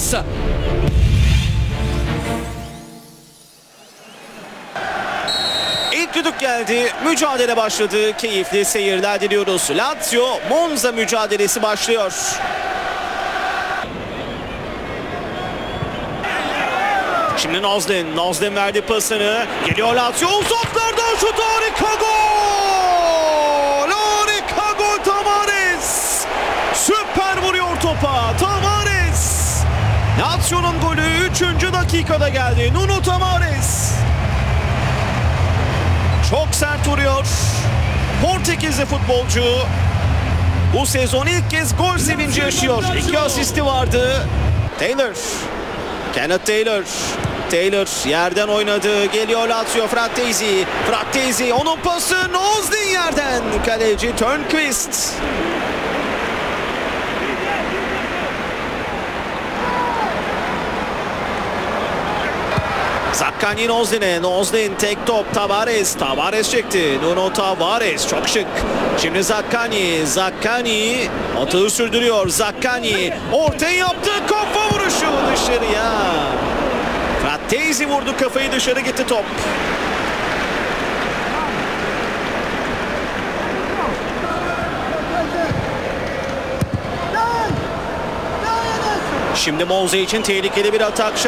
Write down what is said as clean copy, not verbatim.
Barça. İlk düdük geldi. Mücadele başladı. Keyifli seyirler diliyoruz. Lazio Monza mücadelesi başlıyor. Şimdi Nozlin verdi pasını. Geliyor Lazio. Uzaklardan şut, harika gol! Harika gol Tavares! Süper vuruyor topa. Tavares! Lazio'nun golü 3. dakikada geldi. Nuno Tavares. Çok sert vuruyor. Portekizli futbolcu bu sezon ilk kez gol sevinci yaşıyor. 2 asisti vardı. Kenneth Taylor yerden oynadı. Geliyor Lazio. Frattesi onun pası. Nozlin yerden. Kaleci Turnqvist. Zaccagni Nozlin'e. Nozlin tek top. Tavares çekti. Nuno Tavares çok şık. Şimdi Zaccagni atığı sürdürüyor. Zaccagni ortaya yaptı. Kafa vuruşu dışarıya. Frattesi vurdu, kafayı dışarı gitti top. Şimdi Monza için tehlikeli bir atak.